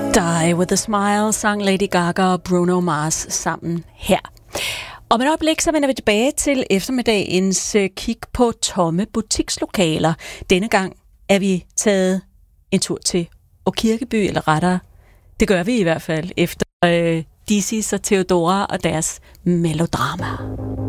Die With A Smile sang Lady Gaga og Bruno Mars sammen her. Om et øjeblik så vender vi tilbage til eftermiddagens kig på tomme butikslokaler. Denne gang er vi taget en tur til Kirkeby, eller rettere, det gør vi i hvert fald efter Dizzy og Theodora og deres melodrama.